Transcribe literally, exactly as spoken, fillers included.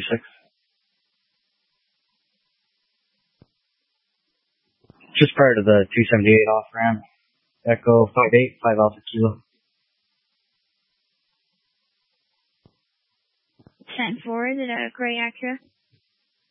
twenty-six. Just prior to the two seventy-eight off ramp. Echo five eight, five Alpha Kilo. ten four, is it a gray Acura?